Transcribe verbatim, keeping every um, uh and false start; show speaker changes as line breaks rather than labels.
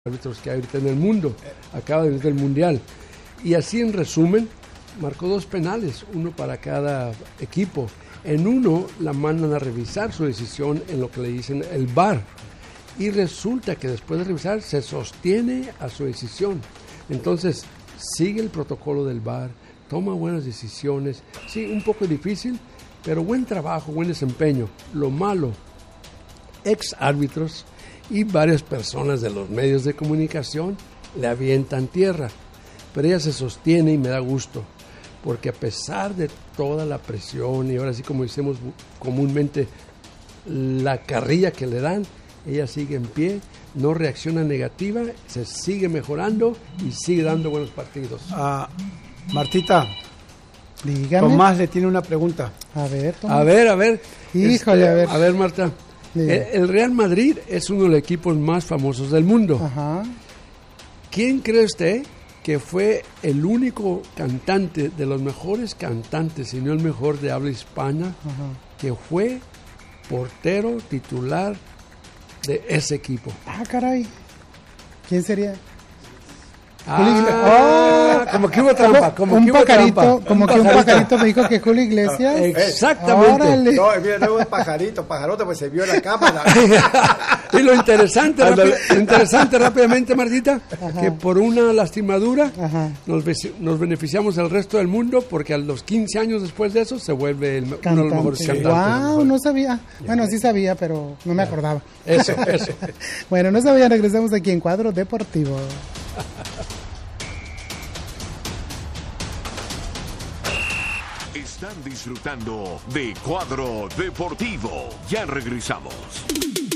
árbitros que hay ahorita en el mundo, acaba de venir del Mundial. Y así en resumen, marcó dos penales, uno para cada equipo. En uno la mandan a revisar su decisión en lo que le dicen el V A R. Y resulta que después de revisar se sostiene a su decisión. Entonces sigue el protocolo del V A R, toma buenas decisiones. Sí, un poco difícil, pero buen trabajo, buen desempeño. Lo malo, ex árbitros y varias personas de los medios de comunicación le avientan tierra, pero ella se sostiene y me da gusto, porque a pesar de toda la presión y ahora sí como decimos comúnmente la carrilla que le dan, ella sigue en pie, no reacciona negativa, se sigue mejorando y sigue dando buenos partidos.
Ah, Martita,
dígame.
Tomás le tiene una pregunta.
A ver, Tomás.
A ver, a ver.
Híjole,
este,
a ver.
A ver, Marta. El, el Real Madrid es uno de los equipos más famosos del mundo.
Ajá.
¿Quién cree usted que fue el único cantante, de los mejores cantantes, si no el mejor de habla hispana,
Ajá.
que fue portero titular de ese equipo?
Ah, caray. ¿Quién sería?
Ah,
oh,
como que hubo trampa, como
un
que hubo
pajarito,
trampa.
como
Un
que un
pajarito.
pajarito me dijo que Julio Iglesias.
Exactamente.
Órale.
No, mira, luego el pajarito, pajarote, pues se vio en la cámara.
Y lo interesante, rápido, lo interesante rápidamente, Martita, Ajá. que por una lastimadura nos, nos beneficiamos del resto del mundo, porque a los quince años después de eso se vuelve el, uno de los mejores cantantes.
Wow, no sabía. Bueno, sí sabía, pero no me acordaba.
Eso, eso.
Bueno, no sabía, regresamos aquí en Cuadro Deportivo.
Están disfrutando de Cuadro Deportivo. Ya regresamos.